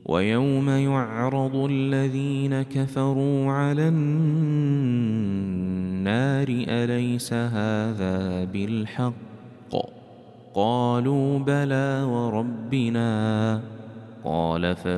ويوم يعرض الذين كفروا على النار أليس هذا بالحق قالوا بلى وربنا قال